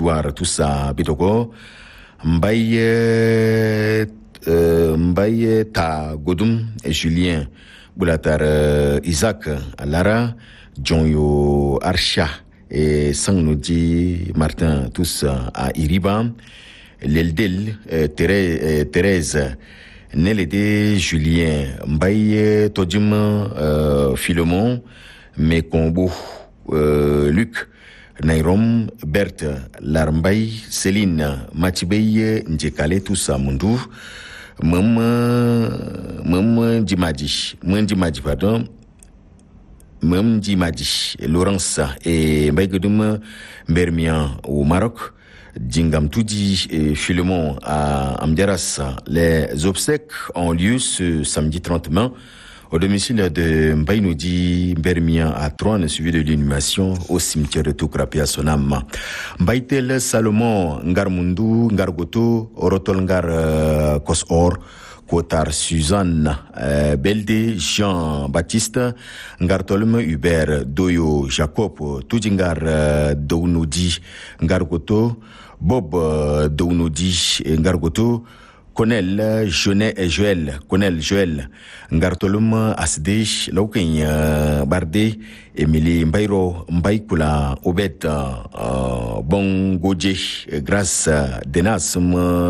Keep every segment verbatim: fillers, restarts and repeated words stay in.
victoire tout ça bitoko Mbaye euh, Mbaye ta Godum et Julien Boulatar euh, Isaac Lara Jonyo Archa et Sangnodi Martin tous à Iriba L'Eldel euh, Thérèse, euh, Thérèse Nelede Julien Mbaye Todim euh, Philemon Mekombo euh, Luc Nairom Berthe Larmbay Céline Matibey Ndjekale Toussa Mundu Mem Mem Djimadji Mem Djimadji pardon Mem Djimadji Laurence et Mbaygedum Bermian au Maroc Djingam Toudi et Philemon à Amdiaras. Les obsèques ont lieu ce samedi trente mai au domicile de Mbaïnoudi Bermia à Troyes, suivi de l'inhumation au cimetière de Toukrapi à Sonam. Mbaïtel Salomon Ngarmundu Ngargoto Orotol Ngar Kosor Kotar Suzanne euh, Belde Jean-Baptiste Ngartolme Hubert Doyo Jacob Tudingar euh, Dounoudi Ngargoto Bob euh, Dounoudi Ngargoto Konel Jonet et Joël Konel Joël Ngartolum Asde Lauken uh, Barde Emily Mbairo Mbaikula Obet uh, Bon Goje Grâce Denas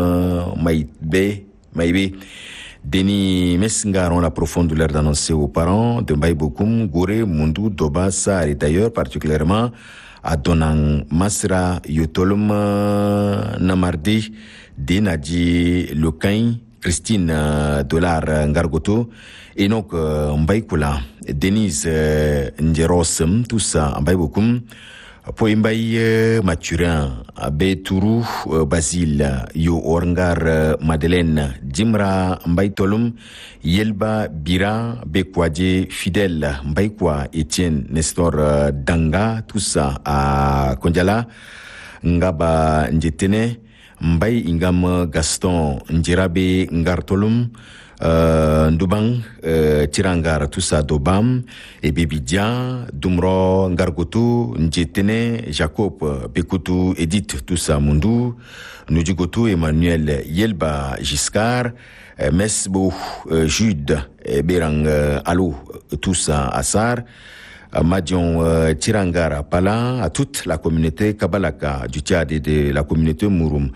Maïbe Maïbe Denis Messingar ont la profonde douleur d'annoncer aux parents de Mbaïbokoum Gouré Mundu Doba Sar et d'ailleurs particulièrement à Donan Masra Yotolum Namardi Denadi Lokain, Christine euh, Dollar Ngargoto, et donc euh, Mbaïkoula, Denise euh, Ndjerosem, tout ça, Mbaïbokoum, Poimbaï euh, Mathurin, Abbé Tourou, euh, Basile, Yo Orangar euh, Madeleine, Dimra Mbaïtolum, Yelba Bira, Bekwadje Fidèle, Mbaïkwa, Etienne, Nestor euh, Danga, tout ça, à Kondjala, Ngaba Ndjetene, Mbaye Ingam Gaston Ndjirabe Ngartolum euh, Ndubang euh, Tirangar Toussa Dobam et Bibidia Dumro Ngargoto Ndjetene Jacob Bekutu Edith Toussa Mundu Nujigoto Emmanuel Yelba Giscard euh, Mesbo euh, Jude euh, Berang euh, Alou Toussa Assar Madion euh, Tirangara Pala, à toute la communauté Kabalaka du Tchad et de la communauté Mouroum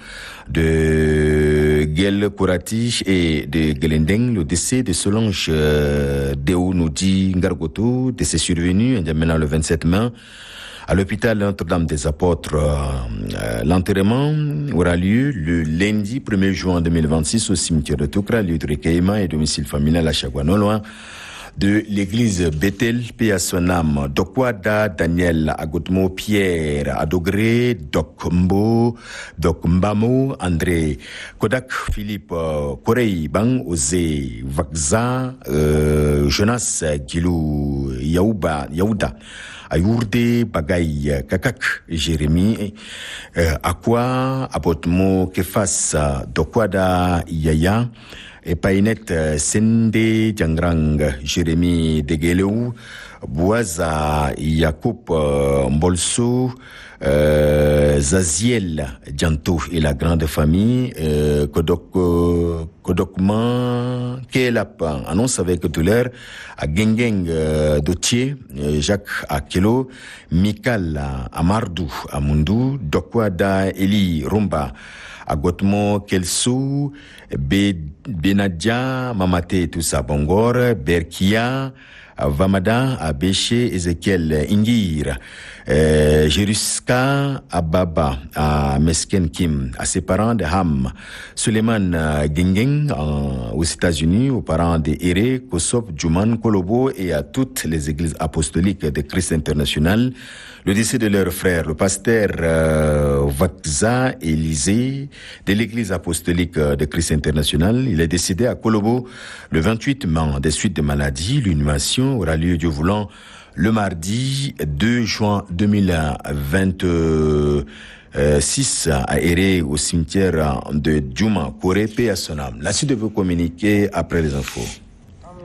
de Gel Kourati et de Gelendeng. Le décès de Solange euh, Deo Noudi Ngargoto, décès survenu maintenant le vingt-sept mai à l'hôpital Notre-Dame des Apôtres. Euh, l'enterrement aura lieu le lundi premier juin deux mille vingt-six au cimetière de Toukra, lieu de recueillement et domicile familial à Chagua, non loin de l'église Bethel, paix à son âme. Dokwada Daniel Agotmo Pierre Adogré, Doc Mbo, Doc Mbamo, André Kodak, Philippe euh, Korei Bang, Ose Vakza, euh, Jonas Gilou Yaouba, Yaouda, Ayourde Bagay Kakak, Jérémy, euh, Akwa, Abotmo Kefas, Dokwada Yaya, et Painet Sende Djangrang, Jérémy Degeleu, Boaza Yacoub Mbolso, euh, Zaziel Djanto et la grande famille, euh, Kodok, Kodokman Kelap, annonce avec douleur à Gengeng euh, Dotier, Jacques Akelo, Mikal Amardou Amundu, Dokwada Eli Rumba, Agotmo Kelso, Be, Benadja, Mamate Toussa Bongor, Berkia, Vamada, Abéché, Ezekiel Ingir, euh, Jeruska, Ababa, à Mesken Kim, à ses parents de Ham, Suleiman Gengeng aux États-Unis, aux parents de Ere, Kosop, Djouman, Kolobo et à toutes les églises apostoliques de Christ International. Le décès de leur frère, le pasteur euh, Vakza Élysée de l'église apostolique de Christ International. Il est décédé à Kolobo le vingt-huit mai des suites de maladie. L'inhumation aura lieu, Dieu voulant, le mardi deux juin deux mille vingt-six à Eré au cimetière de Djouma, Koré, paix à son âme. La suite de vos communiqués après les infos.